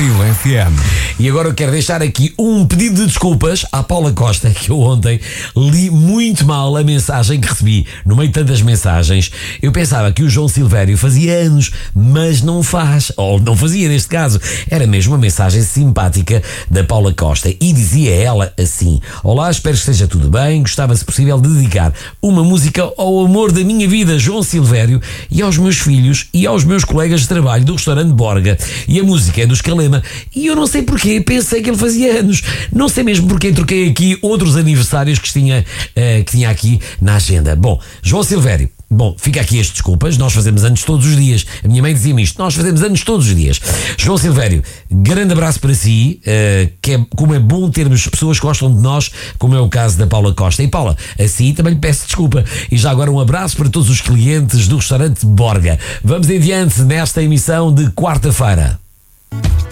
Rio FM. E agora eu quero deixar aqui um pedido de desculpas à Paula Costa, que eu ontem li muito mal a mensagem que recebi. No meio de tantas mensagens, eu pensava que o João Silvério fazia anos, mas não faz, ou não fazia neste caso. Era mesmo uma mensagem simpática da Paula Costa e dizia ela assim: olá, espero que esteja tudo bem, gostava se possível de dedicar uma música ao amor da minha vida, João Silvério, e aos meus filhos e aos meus colegas de trabalho do restaurante Borga. E a música é do Escalema. E eu não sei porquê, pensei que ele fazia anos. Não sei mesmo porque troquei aqui outros aniversários que tinha aqui na agenda. Bom, João Silvério, bom, fica aqui as desculpas, nós fazemos anos todos os dias. A minha mãe dizia-me isto, nós fazemos anos todos os dias. João Silvério, grande abraço para si, como é bom termos pessoas que gostam de nós, como é o caso da Paula Costa. E Paula, assim também lhe peço desculpa. E já agora um abraço para todos os clientes do restaurante Borga. Vamos em diante nesta emissão de quarta-feira.